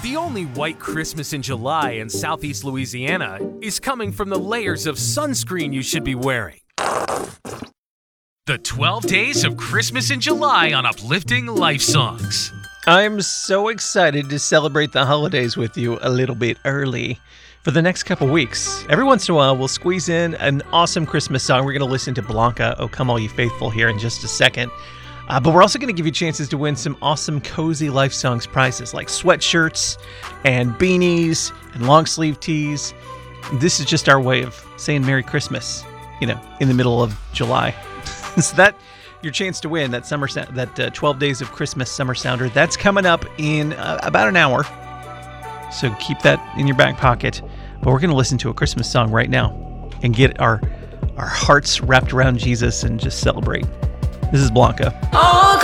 The only white Christmas in July in Southeast Louisiana is coming from the layers of sunscreen you should be wearing. The 12 Days of Christmas in July on Uplifting Life Songs. I'm so excited to celebrate the holidays with you a little bit early. For the next couple weeks, every once in a while, we'll squeeze in an awesome Christmas song. We're going to listen to Blanca, "O Come All Ye Faithful" here in just a second. But we're also going to give you chances to win some awesome Cozy Life Songs prizes like sweatshirts and beanies and long sleeve tees. This is just our way of saying Merry Christmas, in the middle of July. So that your chance to win that summer that 12 Days of Christmas Summer Sounder, that's coming up in about an hour. So keep that in your back pocket. But we're going to listen to a Christmas song right now and get our hearts wrapped around Jesus and just celebrate. This is Blanca. Oh,